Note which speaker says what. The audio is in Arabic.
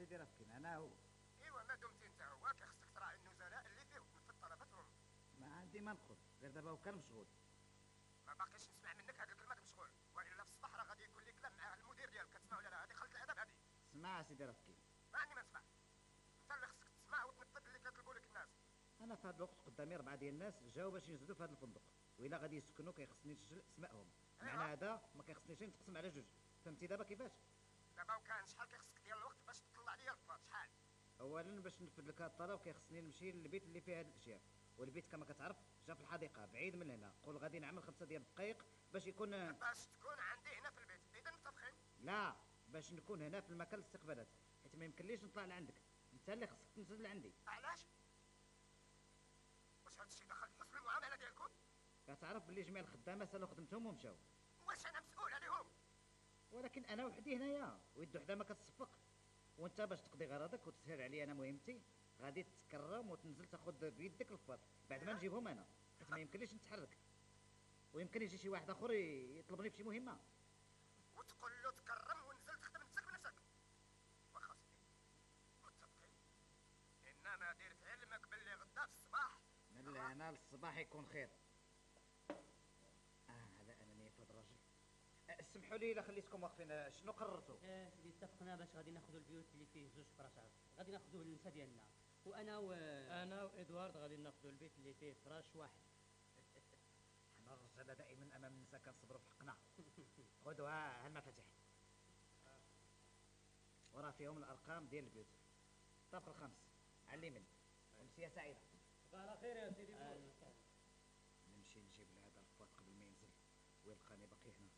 Speaker 1: سيدي رفكين انا هو.
Speaker 2: ايوا ما دمت انت هو كيخصك تراعي النزلاء اللي فيه وتنفذ طلباتهم.
Speaker 1: ما عندي ما نقول غير دابا وكان مشغول.
Speaker 2: ما باقيش نسمع منك هاد الكلمات مشغول، والا في الصباح راه غادي يكون لي كلام مع المدير ديالك، كتسمع ولا لا؟ هادي خلط الادب هادي.
Speaker 1: اسمع سيدي رفكين،
Speaker 2: ما عندي ما نسمع. انت اللي خصك تسمع وتنفذ اللي كيطلبوا لك الناس.
Speaker 1: انا في هذا الوقت قدامي 4 ديال الناس جاو باش ينزلوا في هذا الفندق، والا غادي يسكنوا كيخصني نسجل اسمائهم.
Speaker 2: أيوة.
Speaker 1: معنى هذا ما كيخصنيش نتقسم على جوج. فهمتي دابا كيفاش؟
Speaker 2: دابا وكان شحال كيخصك ديال الوقت باش تطلع لي البلاط؟ شحال؟
Speaker 1: اولا باش ننفذ لك هذا الطلب كيخصني نمشي للبيت اللي فيه هذه الاشياء، والبيت كما كتعرف جا في الحديقه بعيد من هنا. قول غادي نعمل 5 ديال الدقائق باش يكون.
Speaker 2: باش تكون عندي هنا في البيت، اذا متفقين؟
Speaker 1: لا، باش نكون هنا في المكان الاستقبالات، حيت ما يمكنليش نطلع لعندك. انت اللي خصك تنزل لعندي.
Speaker 2: علاش؟ واش هادشي دخل في حسن المعامله ديالكم؟
Speaker 1: كتعرف باللي جميع الخدامه سالوا خدمتهم ومشاو،
Speaker 2: واش انا مسؤول عليهم؟
Speaker 1: ولكن انا وحدي هنايا ويد وحده ما كتصفق. وانت باش تقضي غرضك وتسهل عليا انا مهمتي غادي تتكرم وتنزل تاخذ بيدك الفاط بعد ما نجيبهم انا، حيت ما يمكنليش نتحرك. ويمكن يجي شي واحد اخر يطلبني في شي مهمه.
Speaker 2: وتقول له تكرم ونزل تخدم نفسك بنفسك. واخا سيدي متفقين، انما دير في علمك باللي غدا في الصباح
Speaker 1: من هنا للصباح يكون خير. هذا انني في هذا الراجل. اسمحوا لي الا خليتكم واقفين، شنو قررتوا؟
Speaker 3: اللي اتفقنا باش غادي ناخذوا البيوت اللي فيه 2 فراشات، غادي ناخذوا النساء ديالنا، وانا وادوارد غادي ناخذوا البيت اللي فيه فراش واحد.
Speaker 1: حنا الرجاله دائما امام النساء كنصبروا في حقنا. خذوا ها المفاتيح، وراه فيهم الارقام ديال البيوت. الطابق الخامس على اليمين. امسيه سعيده.
Speaker 3: على خير يا سيدي.
Speaker 1: نمشي نجيب لهذا الفاط قبل ما ينزل ويلقاني باقي هنا.